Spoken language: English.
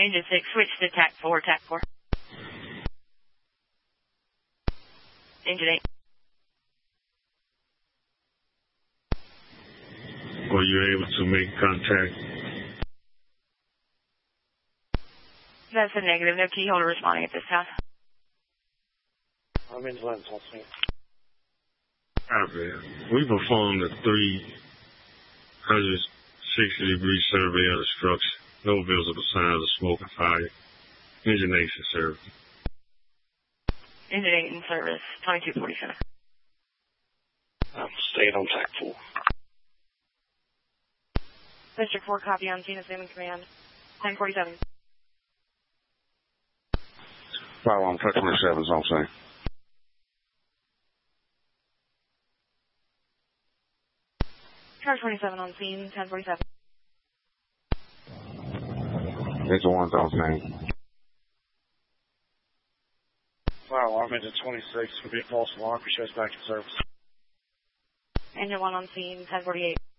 Engine 6, switch to TAC 4, TAC 4. Engine 8. Were you able to make contact? That's a negative. No key holder responding at this time. I'm in Lens, I'll see. Copy. We performed a 360-degree survey of the structure. No visible signs of smoke or fire. Engine 8 in service. Engine 8 in service. 2247. I'm staying on TAC 4. District 4, copy on scene, assuming command. 1047. Fire on track 27 is on scene. Car 27 on scene, 1047. Engine 1's on scene. Fire alarm, engine 26, will be a false alarm, shows back in service. Engine 1 on scene, 1048.